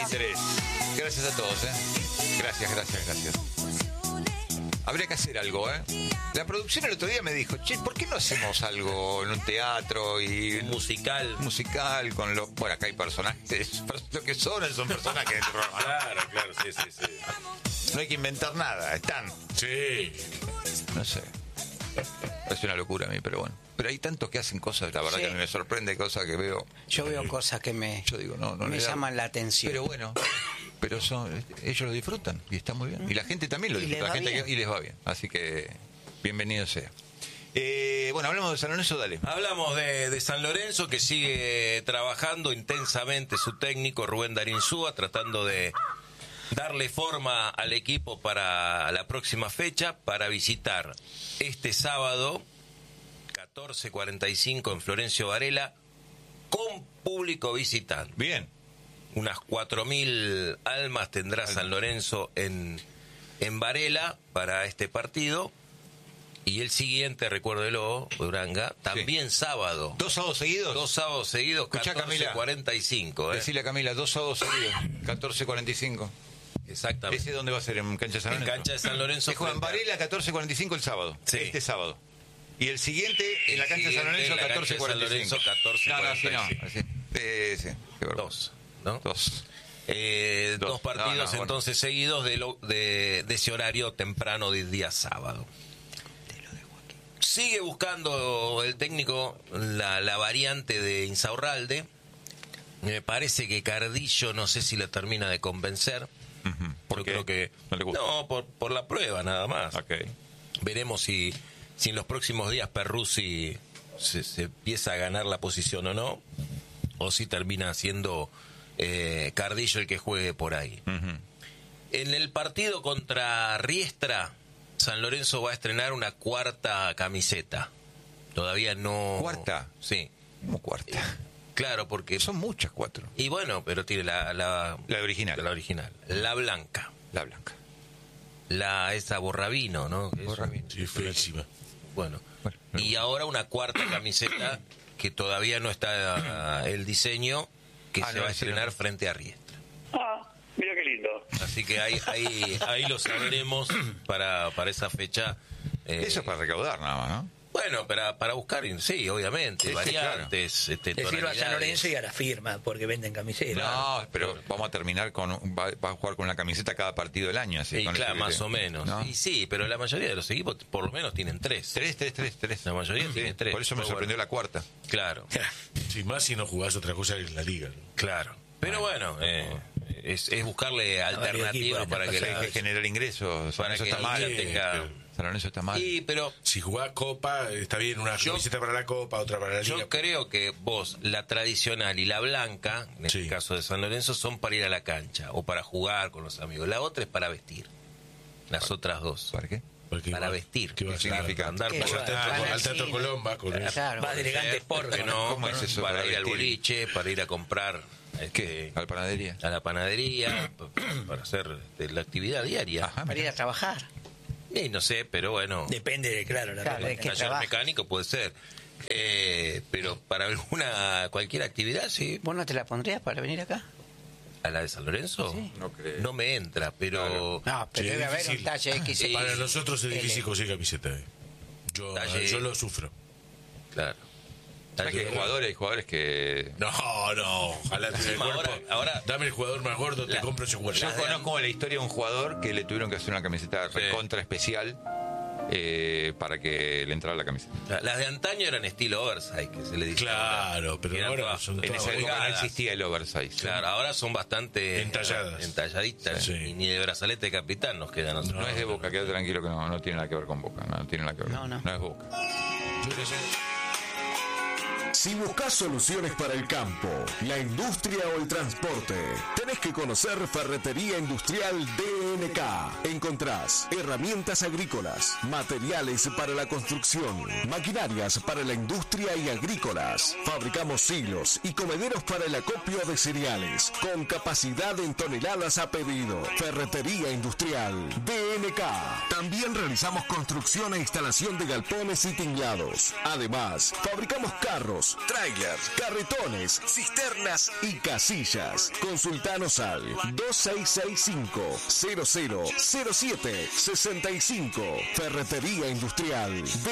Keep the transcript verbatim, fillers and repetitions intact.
interés. Gracias a todos, ¿eh? Gracias, gracias, gracias. Habría que hacer algo, ¿eh? La producción el otro día me dijo, che, ¿por qué no hacemos algo en un teatro y... musical? Musical, con los... Bueno, acá hay personajes, lo que son, son personajes del programa. Claro, claro, sí, sí, sí. No hay que inventar nada, están. Sí. No sé. Es una locura a mí, pero bueno. Pero hay tantos que hacen cosas, la verdad Sí. que a mí me sorprende, cosas que veo. Yo veo cosas que me, Yo digo, no, no me le da- llaman la atención. Pero bueno, pero son, ellos lo disfrutan y está muy bien. Y la gente también lo Y disfruta, la les va gente bien. que- y les va bien. Así que bienvenido sea. Eh, bueno, hablamos de San Lorenzo, dale. Hablamos de, de San Lorenzo, que sigue trabajando intensamente su técnico Rubén Darín-Súa, tratando de darle forma al equipo para la próxima fecha, para visitar este sábado catorce cuarenta y cinco en Florencio Varela con público visitante. Bien. Unas cuatro mil almas tendrá San Lorenzo en, en Varela para este partido. Y el siguiente, recuérdelo, Uranga, también sábado. ¿Dos sábados seguidos? Dos sábados seguidos, Escuchá, catorce Camila. cuarenta y cinco. ¿eh? Decile a Camila, dos sábados seguidos, catorce cuarenta y cinco. Exactamente. ¿Ese dónde va a ser? ¿En Cancha de San En Lorenzo? Cancha de San Lorenzo. Se juega en frente a- Varela catorce cuarenta y cinco el sábado. Sí. Este sábado. Y el siguiente en El la cancha de San siguiente Lorenzo en la cancha catorce de San cuarenta y cinco. Lorenzo, catorce No, no, sí, cuarenta y cinco. no. Sí, sí, sí. Qué vergüenza. Dos, ¿no? Dos. Eh, dos. Dos. partidos No, no, bueno. entonces seguidos de, lo- de, de ese horario temprano del día sábado. Sigue buscando el técnico la, la variante de Insaurralde. Me parece que Cardillo no sé si la termina de convencer. Ujú. ¿Por Yo qué? creo que ¿No le gusta? no, por, por la prueba nada más. Ok. Veremos si, si en los próximos días Perruzzi se, se empieza a ganar la posición o no, o si termina siendo eh, Cardillo el que juegue por ahí. Ujú. En el partido contra Riestra, San Lorenzo va a estrenar una cuarta camiseta. Todavía no... ¿Cuarta? Sí, ¿Cómo cuarta? claro, porque... Son muchas cuatro. Y bueno, pero tiene la... La, La original. la original. La blanca. La blanca. La esa borrabino, ¿no? Que es- Borrabino. Sí, feísima. Bueno, Bueno, me y ahora una cuarta camiseta que todavía no está uh, el diseño, que Ah, se no, va a sí, estrenar no. frente a Riestra. Ah, mira qué lindo. Así que ahí ahí, ahí lo sabremos para, para esa fecha. eh, Eso es para recaudar nada más, ¿no? Bueno, para, para buscar, sí, obviamente, Sí, sí, variantes, este, Le sirve a San tonalidades. Lorenzo y a la firma, porque venden camisetas. No, pero vamos a terminar con... Va, va a jugar con una camiseta cada partido del año. Así, Y con claro, ese más criterio. o menos. ¿No? Y sí, pero la mayoría de los equipos por lo menos tienen tres. Tres, tres, tres, tres. La mayoría tiene tres. Por eso me Pero sorprendió bueno. la cuarta. Claro, Sí, más si no jugás otra cosa que en la liga. claro. Pero bueno, eh, es, es buscarle alternativas equipos para que, están Hay la, que generar ingresos. San para Lorenzo que está la mal. liga tenga... San Lorenzo está mal. Y, pero Si jugás Copa, está bien, una Yo- camiseta para la Copa, otra para la liga. yo creo que vos, la tradicional y la blanca, en este Sí. caso de San Lorenzo, son para ir a la cancha o para jugar con los amigos. La otra es para vestir. Las otras dos. ¿Para qué? Porque Para va- vestir. ¿Qué va a ¿Qué hacer? significa? Andar ¿Qué por va? Al Teatro, Van al al Teatro cine. Colomba con eso. Claro, va de elegante ¿por qué por no? ¿Cómo es eso Para para ir al vestir? boliche, para ir a comprar ¿Qué? este, ¿A la panadería? a la panadería, p- para hacer este, la actividad diaria. Ajá, Para ir a trabajar. Y no sé, pero bueno, Depende de, claro, la Claro, ropa. de qué taller trabaja. mecánico puede ser. Eh, pero para alguna, cualquier actividad, sí. ¿Vos no te la pondrías para venir acá? ¿A la de San Lorenzo? Sí. No creo. No me entra, pero... No, pero Sí, debe es haber un difícil. talle X. Sí. Para nosotros es difícil L. conseguir camiseta. eh. Yo, Talle- yo lo sufro. Claro. ¿Sabes que hay jugadores, hay jugadores que... No, no, ojalá tenga el Encima, cuerpo. ahora- ahora- Dame el jugador más gordo, te La- compro ese jugador. Yo conozco la historia de un jugador que le tuvieron que hacer una camiseta Sí. recontra especial eh, para que le entrara la camiseta. La- Las de antaño eran estilo oversize, que se le dice. Claro, pero Eran ahora todas- son En todas esa época no holgadas. existía el oversize. Claro, ahora son bastante Entalladas. entalladitas. Sí. Y ni de brazalete de capitán nos quedan. nosotros. No es de Boca, quédate tranquilo que no, no tiene nada que ver con Boca. No, tiene nada que ver. No, no. No es Boca. Si buscas soluciones para el campo, la industria o el transporte, tenés que conocer Ferretería Industrial D N K. Encontrás herramientas agrícolas, materiales para la construcción, maquinarias para la industria y agrícolas. Fabricamos silos y comederos para el acopio de cereales, con capacidad en toneladas a pedido. Ferretería Industrial D N K. También realizamos construcción e instalación de galpones y tinglados. Además, fabricamos carros, autos, trailers, carretones, cisternas y casillas. Consultanos al dos seis seis cinco, cero cero cero siete seis cinco. Ferretería Industrial